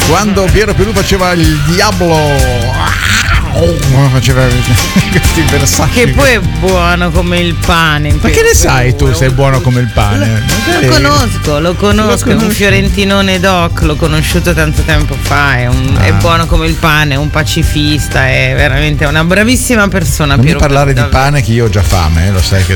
Quando Piero Pelù faceva il Diablo, faceva questi versacci. Che poi è buono come il pane. Ma che ne sai tu se è buono come il pane? Lo conosco, è un fiorentinone doc, l'ho conosciuto tanto tempo fa, è buono come il pane, è un pacifista, è veramente una bravissima persona. Non mi Piero parlare Pelù, di pane che io ho già fame, lo sai che...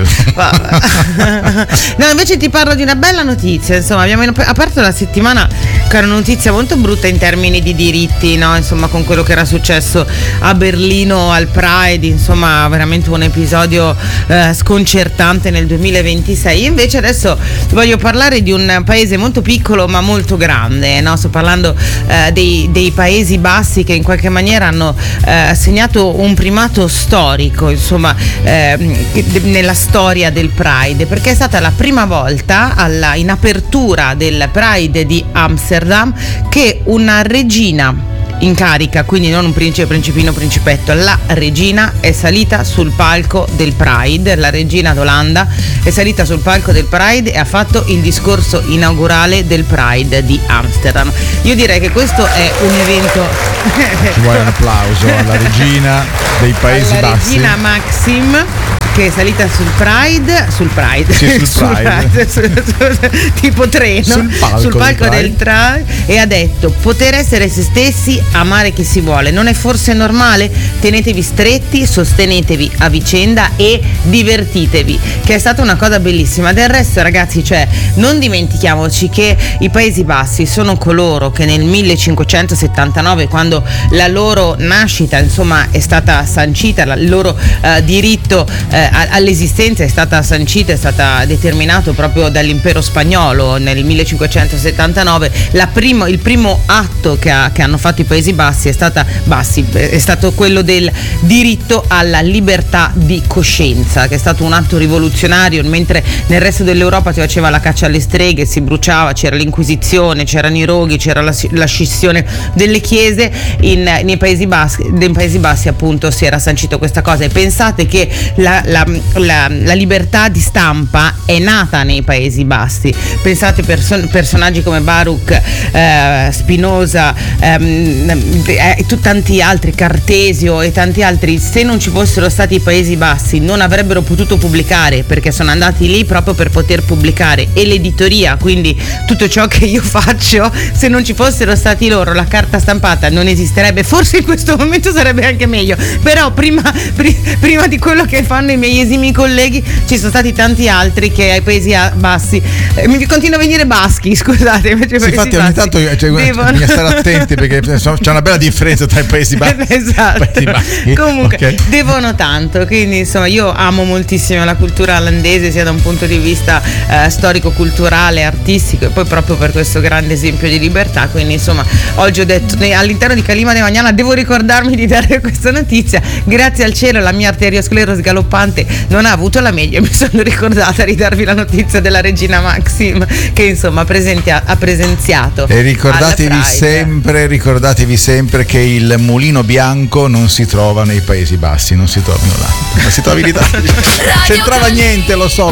No, invece ti parlo di una bella notizia, insomma, abbiamo aperto la settimana con una notizia molto brutta in termini di diritti, no? Insomma, con quello che era successo a Berlino al Pride, insomma, veramente un episodio sconcertante nel 2026. Io invece adesso voglio parlare di un paese molto piccolo ma molto grande, no? Sto parlando dei Paesi Bassi, che in qualche maniera hanno segnato un primato storico, insomma, nella storia del Pride, perché è stata la prima volta in apertura del Pride di Amsterdam che una regina in carica, quindi non un principe, principino, principetto, la regina è salita sul palco del Pride, la regina d'Olanda è salita sul palco del Pride e ha fatto il discorso inaugurale del Pride di Amsterdam. Io direi che questo è un evento... Ci vuole un applauso alla regina dei Paesi Bassi. Regina Maxim, che è salita sul Pride, sì, sul Pride. tipo treno, sul palco del Pride, e ha detto: poter essere se stessi, amare chi si vuole, non è forse normale? Tenetevi stretti, sostenetevi a vicenda e divertitevi, che è stata una cosa bellissima. Del resto, ragazzi, cioè, non dimentichiamoci che i Paesi Bassi sono coloro che nel 1579, quando la loro nascita, insomma, è stata sancita, il loro diritto all'esistenza è stata sancita, è stata determinato proprio dall'impero spagnolo nel 1579. Il primo atto che hanno fatto i Paesi Bassi è stato quello del diritto alla libertà di coscienza, che è stato un atto rivoluzionario. Mentre nel resto dell'Europa si faceva la caccia alle streghe, si bruciava, c'era l'Inquisizione, c'erano i roghi, c'era la scissione delle chiese, nei Paesi Bassi appunto si era sancito questa cosa. E pensate che la libertà di stampa è nata nei Paesi Bassi. Pensate personaggi come Baruch, Spinoza, tanti altri, Cartesio e tanti altri, se non ci fossero stati i Paesi Bassi non avrebbero potuto pubblicare, perché sono andati lì proprio per poter pubblicare. E l'editoria, quindi tutto ciò che io faccio, se non ci fossero stati loro, la carta stampata non esisterebbe. Forse in questo momento sarebbe anche meglio, però prima di quello che fanno i miei esimi colleghi ci sono stati tanti altri che ai Paesi Bassi mi continua a venire baschi, scusate, infatti ogni tanto bisogna stare attenti, perché c'è una bella differenza tra i Paesi Bassi. Esatto. Paesi Bassi. Comunque okay, devono tanto, quindi insomma io amo moltissimo la cultura olandese, sia da un punto di vista storico-culturale, artistico, e poi proprio per questo grande esempio di libertà. Quindi insomma oggi ho detto, all'interno di Calima de Mañana devo ricordarmi di dare questa notizia. Grazie al cielo la mia arteriosclerosi galoppante non ha avuto la meglio, mi sono ricordata di darvi la notizia della regina Maxim, che insomma ha presenziato. E ricordatevi sempre che il mulino bianco non si trova nei Paesi Bassi, non si trovino là, non si trova in Italia. C'entrava niente, lo so.